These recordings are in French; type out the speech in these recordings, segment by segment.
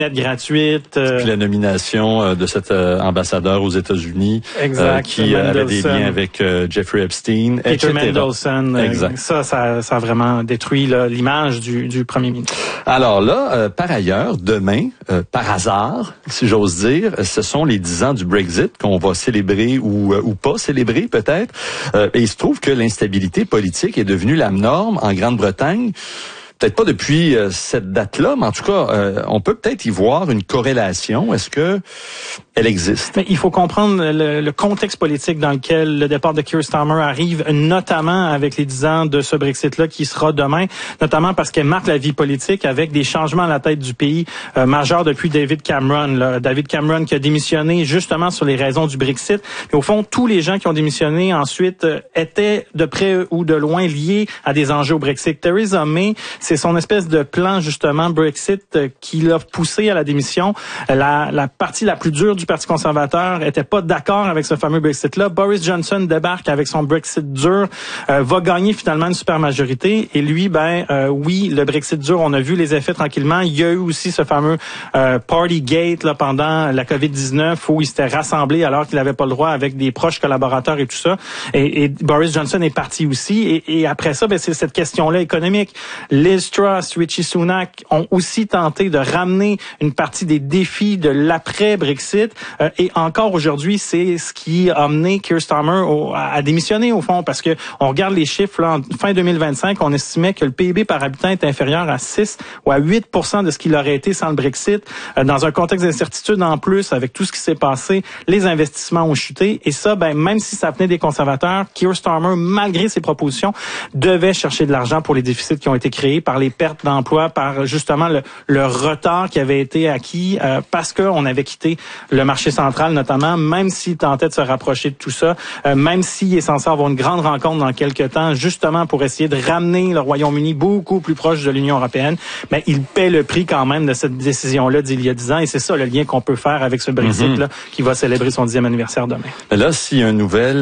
gratuite. Puis la nomination de cet ambassadeur aux États-Unis qui avait des liens avec Jeffrey Epstein, Peter etc. Mandelson. Exact. Ça a vraiment détruit l'image du premier ministre. Alors là, par ailleurs, demain, par hasard, si j'ose dire, ce sont les 10 ans du Brexit qu'on va célébrer ou pas célébrer peut-être. Et il se trouve que l'instabilité politique est devenue la norme en Grande-Bretagne. Peut-être pas depuis cette date-là, mais en tout cas, on peut peut-être y voir une corrélation. Est-ce que elle existe? Mais il faut comprendre le contexte politique dans lequel le départ de Keir Starmer arrive, notamment avec les 10 ans de ce Brexit-là qui sera demain, notamment parce qu'elle marque la vie politique avec des changements à la tête du pays majeurs depuis David Cameron. Là. David Cameron qui a démissionné justement sur les raisons du Brexit. Et au fond, tous les gens qui ont démissionné ensuite étaient de près ou de loin liés à des enjeux au Brexit. Theresa May, c'est son espèce de plan justement Brexit qui l'a poussé à la démission. La partie la plus dure du Parti conservateur était pas d'accord avec ce fameux Brexit-là. Boris Johnson débarque avec son Brexit dur, va gagner finalement une super majorité. Et lui, oui, le Brexit dur, on a vu les effets tranquillement. Il y a eu aussi ce fameux Partygate là, pendant la COVID-19 où il s'était rassemblé alors qu'il n'avait pas le droit avec des proches collaborateurs et tout ça. Et Boris Johnson est parti aussi. Et après ça, c'est cette question-là économique. Liz Truss, Rishi Sunak ont aussi tenté de ramener une partie des défis de l'après-Brexit. Et encore aujourd'hui, c'est ce qui a amené Keir Starmer à démissionner au fond, parce que on regarde les chiffres là, en fin 2025, on estimait que le PIB par habitant est inférieur à 6 ou à 8% de ce qu'il aurait été sans le Brexit. Dans un contexte d'incertitude en plus, avec tout ce qui s'est passé, les investissements ont chuté. Et ça, même si ça venait des conservateurs, Keir Starmer, malgré ses propositions, devait chercher de l'argent pour les déficits qui ont été créés par les pertes d'emplois, par justement le retard qui avait été acquis parce qu'on avait quitté le marché central notamment, même s'il tentait de se rapprocher de tout ça, même s'il est censé avoir une grande rencontre dans quelques temps, justement pour essayer de ramener le Royaume-Uni beaucoup plus proche de l'Union européenne, mais il paie le prix quand même de cette décision-là d'il y a 10 ans, et c'est ça le lien qu'on peut faire avec ce Brexit-là, qui va célébrer son 10e anniversaire demain. Là, s'il y a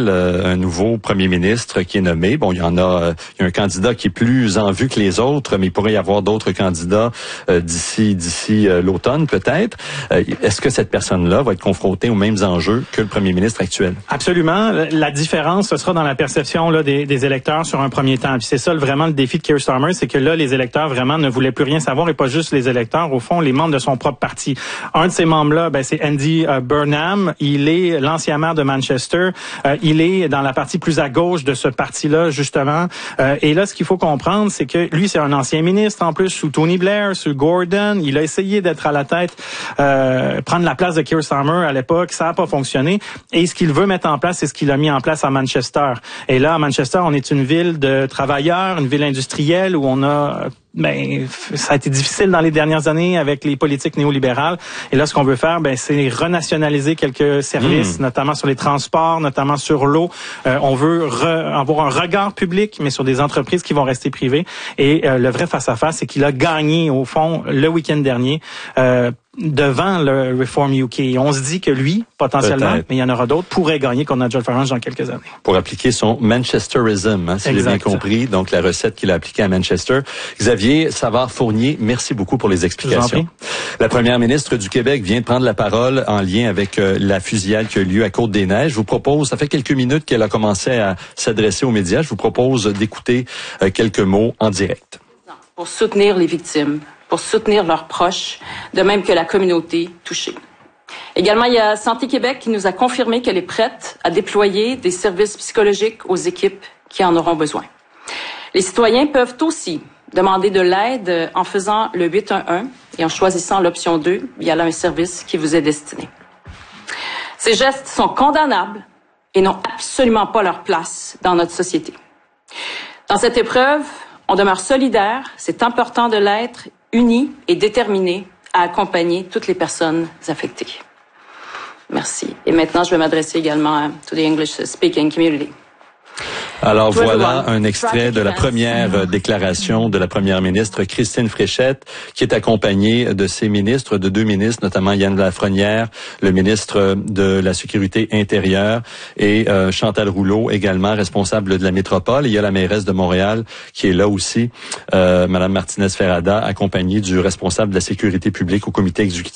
un nouveau premier ministre qui est nommé, il y a un candidat qui est plus en vue que les autres, mais il pourrait y avoir d'autres candidats d'ici l'automne peut-être. Est-ce que cette personne-là va être confrontée aux mêmes enjeux que le premier ministre actuel? Absolument. La différence, ce sera dans la perception là, des électeurs sur un premier temps. Puis c'est ça vraiment le défi de Keir Starmer, c'est que là, les électeurs vraiment ne voulaient plus rien savoir, et pas juste les électeurs, au fond, les membres de son propre parti. Un de ces membres-là, c'est Andy Burnham. Il est l'ancien maire de Manchester. Il est dans la partie plus à gauche de ce parti-là, justement. Et là, ce qu'il faut comprendre, c'est que lui, c'est un ancien ministre, en plus, sous Tony Blair, sous Gordon. Il a essayé d'être à la tête, prendre la place de Keir Starmer à l'époque. Ça n'a pas fonctionné. Et ce qu'il veut mettre en place, c'est ce qu'il a mis en place à Manchester. Et là, à Manchester, on est une ville de travailleurs, une ville industrielle où on a... ça a été difficile dans les dernières années avec les politiques néolibérales. Et là, ce qu'on veut faire, c'est renationaliser quelques services, notamment sur les transports, notamment sur l'eau. On veut avoir un regard public, mais sur des entreprises qui vont rester privées. Et le vrai face-à-face, c'est qu'il a gagné, au fond, le week-end dernier, devant le Reform UK. Et on se dit que lui, potentiellement, mais il y en aura d'autres, pourrait gagner contre Nigel Farage dans quelques années. Pour appliquer son Manchesterism, si j'ai bien compris, donc la recette qu'il a appliquée à Manchester. Xavier Savard-Fournier, merci beaucoup pour les explications. La première ministre du Québec vient de prendre la parole en lien avec la fusillade qui a eu lieu à Côte-des-Neiges. Je vous propose, ça fait quelques minutes qu'elle a commencé à s'adresser aux médias, je vous propose d'écouter quelques mots en direct. Pour soutenir les victimes, pour soutenir leurs proches, de même que la communauté touchée. Également, il y a Santé Québec qui nous a confirmé qu'elle est prête à déployer des services psychologiques aux équipes qui en auront besoin. Les citoyens peuvent aussi demander de l'aide en faisant le 811 et en choisissant l'option 2. Il y a là un service qui vous est destiné. Ces gestes sont condamnables et n'ont absolument pas leur place dans notre société. Dans cette épreuve, on demeure solidaire, c'est important de l'être, unis et déterminés à accompagner toutes les personnes affectées. Merci. Et maintenant, je vais m'adresser également à the English speaking community. Alors voilà un extrait de la première déclaration de la première ministre Christine Fréchette, qui est accompagnée de ses ministres, de deux ministres, notamment Yann Lafrenière, le ministre de la Sécurité intérieure, et Chantal Rouleau, également responsable de la métropole. Et il y a la mairesse de Montréal qui est là aussi, Madame Martinez-Ferrada, accompagnée du responsable de la sécurité publique au comité exécutif